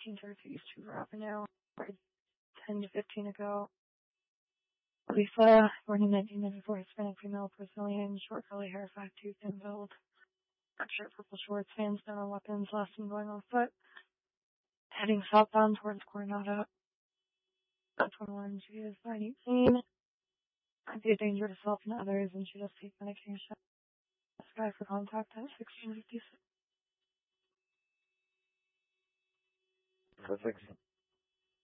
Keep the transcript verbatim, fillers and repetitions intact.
eighteen thirty East Hoover Avenue, ten to fifteen ago. Lisa, born in nineteen ninety-four, Hispanic female, Brazilian, short curly hair, five two, thin build, black shirt, purple shorts, hands down on weapons, last seen going on foot, heading southbound towards Coronado. twenty-one, she is nine eighteen, might be a danger to self and others, and she does take medication. This guy for contact at sixteen fifty-six. Perfect.